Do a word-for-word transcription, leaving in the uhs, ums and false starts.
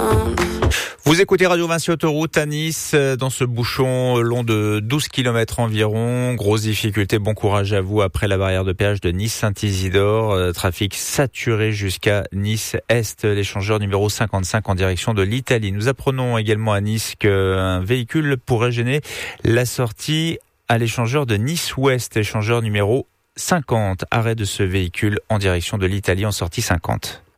Vous écoutez Radio Vinci Autoroute à Nice, dans ce bouchon long de douze kilomètres environ. Grosse difficulté, bon courage à vous après la barrière de péage de Nice-Saint-Isidore. Euh, trafic saturé jusqu'à Nice-Est, l'échangeur numéro cinquante-cinq en direction de l'Italie. Nous apprenons également à Nice qu'un véhicule pourrait gêner la sortie à l'échangeur de Nice-Ouest, échangeur numéro cinquante. Arrêt de ce véhicule en direction de l'Italie en sortie cinquante.